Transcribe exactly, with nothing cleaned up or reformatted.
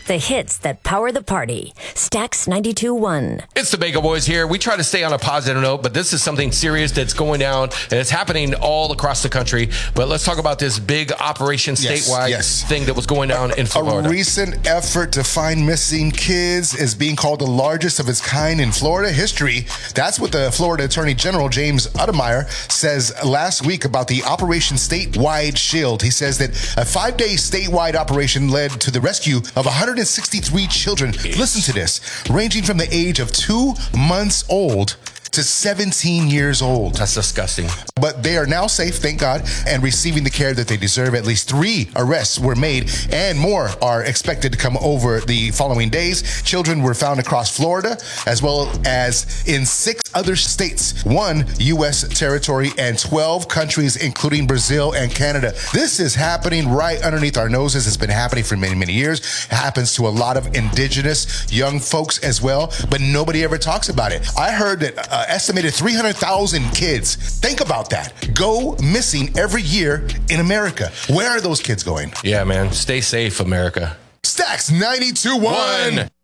The hits that power the party. Stax ninety-two point one. It's the Bagel Boys here. We try to stay on a positive note, but this is something serious that's going down, and it's happening all across the country. But let's talk about this big Operation Yes, Statewide yes. thing that was going down in Florida. A recent effort to find missing kids is being called the largest of its kind in Florida history. That's what the Florida Attorney General, James Uttermeyer, says last week about the Operation Statewide Shield. He says that a five-day statewide operation led to the rescue of one hundred sixty-three children. Yes. Listen to this. Ranging from the age of two months old to seventeen years old. That's disgusting. But they are now safe, thank God, and receiving the care that they deserve. At least three arrests were made, and more are expected to come over the following days. Children were found across Florida, as well as in six other states, one U S territory, and twelve countries, including Brazil and Canada. This is happening right underneath our noses. It's been happening for many, many years. It happens to a lot of indigenous young folks as well, but nobody ever talks about it. I heard that uh, estimated three hundred thousand kids, think about that, go missing every year in America. Where are those kids going? Yeah, man. Stay safe, America. Stax ninety-two point one.